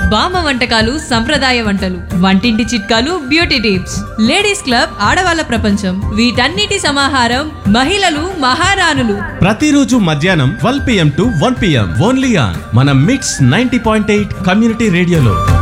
బామ్మ వంటకాలు, సంప్రదాయ వంటలు, వంటింటి చిట్కాలు, బ్యూటీ టిప్స్, లేడీస్ క్లబ్, ఆడవాళ్ళ ప్రపంచం, వీటన్నిటి సమాహారం మహిళలు మహారాణులు. ప్రతిరోజు మధ్యాహ్నం 12 PM to 1 PM only on మన మిక్స్ 90.8 కమ్యూనిటీ రేడియోలో.